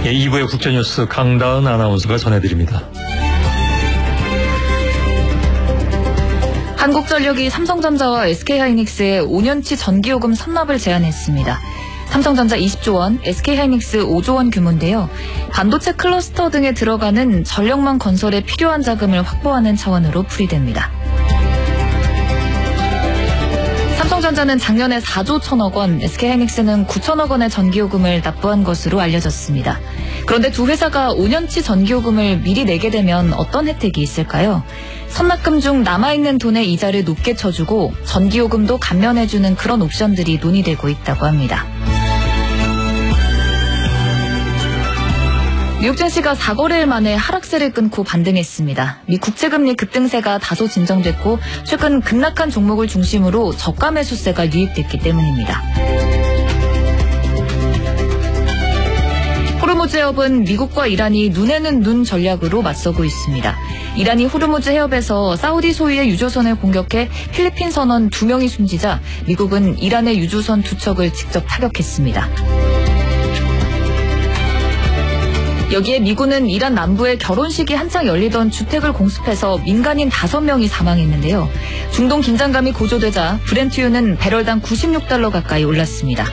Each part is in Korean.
예, 2부의 국제뉴스 강다은 아나운서가 전해드립니다. 한국전력이 삼성전자와 SK하이닉스에 5년치 전기요금 선납을 제안했습니다. 삼성전자 20조 원, SK하이닉스 5조 원 규모인데요. 반도체 클러스터 등에 들어가는 전력망 건설에 필요한 자금을 확보하는 차원으로 풀이됩니다. 삼성전자는 작년에 4조 1천억 원, SK하이닉스는 9천억 원의 전기요금을 납부한 것으로 알려졌습니다. 그런데 두 회사가 5년치 전기요금을 미리 내게 되면 어떤 혜택이 있을까요? 선납금 중 남아있는 돈의 이자를 높게 쳐주고 전기요금도 감면해주는 그런 옵션들이 논의되고 있다고 합니다. 미국 증시가 4거래일 만에 하락세를 끊고 반등했습니다. 미 국채금리 급등세가 다소 진정됐고 최근 급락한 종목을 중심으로 저가 매수세가 유입됐기 때문입니다. 호르무즈 해협은 미국과 이란이 눈에는 눈 전략으로 맞서고 있습니다. 이란이 호르무즈 해협에서 사우디 소유의 유조선을 공격해 필리핀 선원 2명이 숨지자 미국은 이란의 유조선 2척을 직접 타격했습니다. 여기에 미군은 이란 남부의 결혼식이 한창 열리던 주택을 공습해서 민간인 5명이 사망했는데요. 중동 긴장감이 고조되자 브렌트유는 배럴당 $96 가까이 올랐습니다.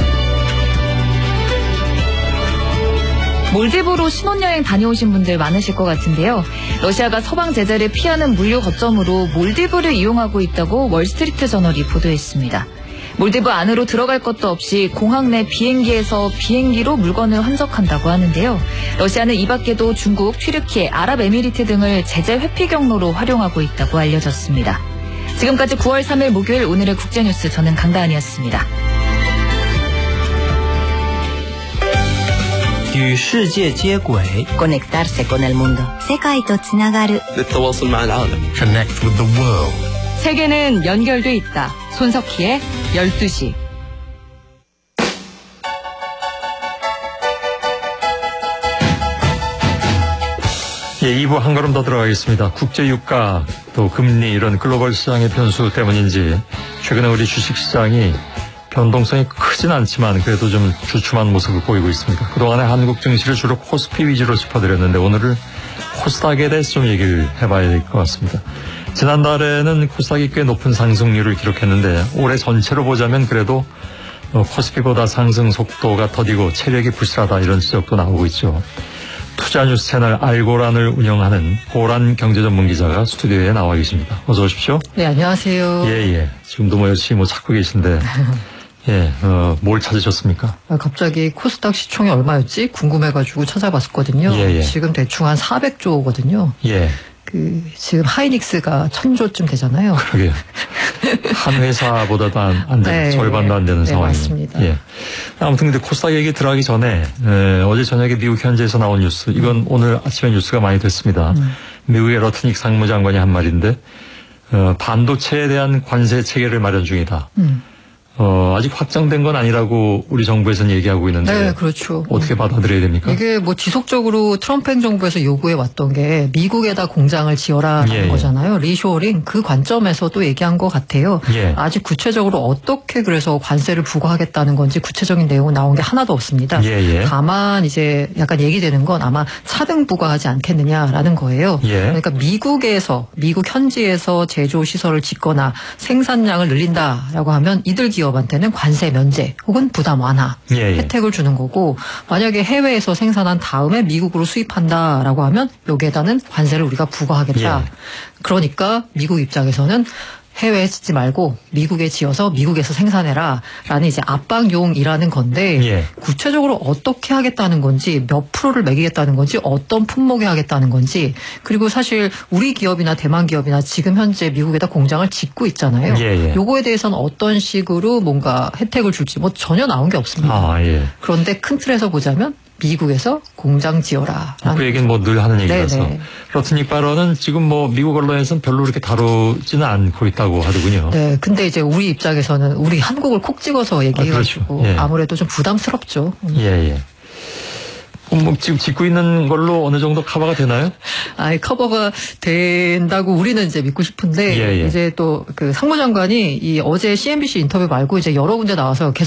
몰디브로 신혼여행 다녀오신 분들 많으실 것 같은데요. 러시아가 서방 제재를 피하는 물류 거점으로 몰디브를 이용하고 있다고 월스트리트 저널이 보도했습니다. 몰디브 안으로 들어갈 것도 없이 공항 내 비행기에서 비행기로 물건을 환적한다고 하는데요. 러시아는 이 밖에도 중국, 튀르키, 아랍에미리트 등을 제재 회피 경로로 활용하고 있다고 알려졌습니다. 지금까지 9월 3일 목요일 오늘의 국제뉴스 저는 강다은이었습니다. 与世界接轨 conectarse con el mundo 世界とつながる للتواصل مع العالم Connect with the world 세계는 연결돼 있다. 손석희의 12시. 예, 2부 한 걸음 더 들어가겠습니다. 국제유가, 또 금리 이런 글로벌 시장의 변수 때문인지 최근에 우리 주식시장이 변동성이 크진 않지만 그래도 좀 주춤한 모습을 보이고 있습니다. 그동안에 한국 증시를 주로 코스피 위주로 짚어드렸는데 오늘은 코스닥에 대해서 좀 얘기를 해봐야 될 것 같습니다. 지난달에는 코스닥이 꽤 높은 상승률을 기록했는데 올해 전체로 보자면 그래도 코스피보다 상승 속도가 더디고 체력이 부실하다 이런 지적도 나오고 있죠. 투자뉴스 채널 알고란을 운영하는 고란 경제전문기자가 스튜디오에 나와 계십니다. 어서 오십시오. 네, 안녕하세요. 예. 지금도 열심히 찾고 계신데 예, 뭘 찾으셨습니까? 갑자기 코스닥 시총이 얼마였지? 궁금해가지고 찾아봤었거든요. 예. 지금 대충 한 400조거든요. 예. 지금 하이닉스가 1000조쯤 되잖아요. 그러게요. 한 회사보다도 안 되는, 네, 절반도 안 되는 상황이에요. 맞습니다. 예. 아무튼 근데 코스닥 얘기 들어가기 전에 어제 저녁에 미국 현지에서 나온 뉴스, 이건 오늘 아침에 뉴스가 많이 됐습니다. 미국의 러트닉 상무장관이 한 말인데 반도체에 대한 관세 체계를 마련 중이다. 아직 확정된 건 아니라고 우리 정부에서는 얘기하고 있는데. 네, 그렇죠. 어떻게 받아들여야 됩니까? 이게 지속적으로 트럼프 행정부에서 요구해 왔던 게 미국에다 공장을 지어라라는 거잖아요. 리쇼어링 그 관점에서 또 얘기한 것 같아요. 예. 아직 구체적으로 어떻게 그래서 관세를 부과하겠다는 건지 구체적인 내용은 나온 게 하나도 없습니다. 예. 다만 이제 약간 얘기되는 건 아마 차등 부과하지 않겠느냐라는 거예요. 예. 그러니까 미국 현지에서 제조 시설을 짓거나 생산량을 늘린다라고 하면 이들 기업한테는 관세 면제 혹은 부담 완화 혜택을 주는 거고, 만약에 해외에서 생산한 다음에 미국으로 수입한다라고 하면 여기에다는 관세를 우리가 부과하겠다. 그러니까 미국 입장에서는 해외에 짓지 말고 미국에 지어서 미국에서 생산해라 라는 이제 압박용이라는 건데 구체적으로 어떻게 하겠다는 건지, 몇 프로를 매기겠다는 건지, 어떤 품목에 하겠다는 건지, 그리고 사실 우리 기업이나 대만 기업이나 지금 현재 미국에다 공장을 짓고 있잖아요. 요거에 대해서는 어떤 식으로 뭔가 혜택을 줄지 전혀 나온 게 없습니다. 그런데 큰 틀에서 보자면 미국에서 공장 지어라. 그 얘기는 늘 하는 얘기라서. 러트닉 발언은 지금 미국 언론에서는 별로 그렇게 다루지는 않고 있다고 하더군요. 네, 근데 이제 우리 입장에서는 우리 한국을 콕 찍어서 얘기해가지고 아무래도 좀 부담스럽죠. 지금 짓고 있는 걸로 어느 정도 커버가 되나요? 커버가 된다고 우리는 이제 믿고 싶은데 이제 또 그 상무장관이 어제 CNBC 인터뷰 말고 이제 여러 군데 나와서 계속